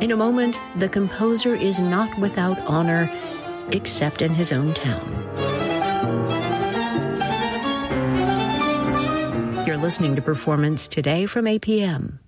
In a moment, the composer is not without honor, except in his own town. You're listening to Performance Today from APM.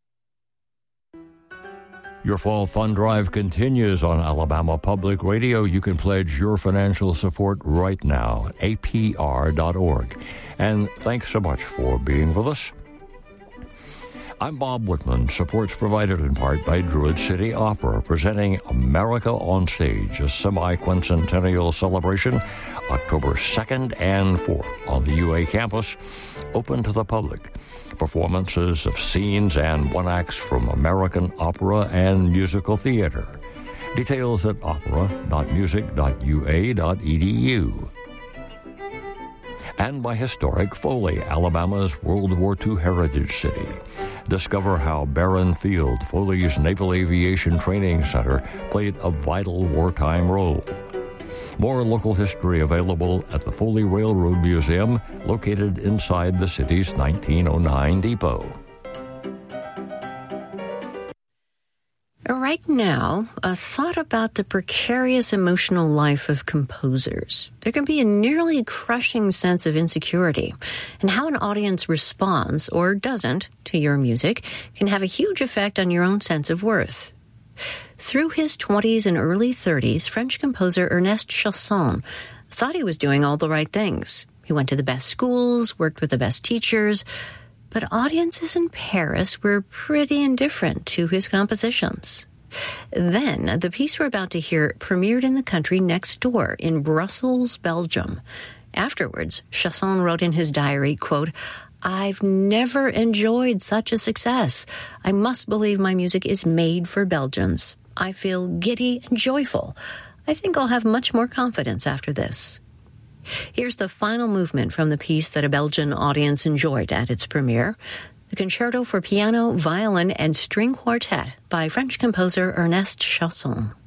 Your fall fund drive continues on Alabama Public Radio. You can pledge your financial support right now at apr.org. And thanks so much for being with us. I'm Bob Whitman. Support's provided in part by Druid City Opera, presenting America on Stage, a semi-quincentennial celebration, October 2nd and 4th on the UA campus, open to the public. Performances of scenes and one-acts from American opera and musical theater. Details at opera.music.ua.edu. And by Historic Foley, Alabama's World War II heritage city. Discover how Barron Field, Foley's Naval Aviation Training Center, played a vital wartime role. More local history available at the Foley Railroad Museum, located inside the city's 1909 depot. Right now, a thought about the precarious emotional life of composers. There can be a nearly crushing sense of insecurity, and how an audience responds or doesn't to your music can have a huge effect on your own sense of worth. Through his 20s and early 30s, French composer Ernest Chausson thought he was doing all the right things. He went to the best schools, worked with the best teachers, but audiences in Paris were pretty indifferent to his compositions. Then, the piece we're about to hear premiered in the country next door in Brussels, Belgium. Afterwards, Chausson wrote in his diary, quote, "I've never enjoyed such a success. I must believe my music is made for Belgians. I feel giddy and joyful. I think I'll have much more confidence after this." Here's the final movement from the piece that a Belgian audience enjoyed at its premiere, the Concerto for Piano, Violin, and String Quartet by French composer Ernest Chausson.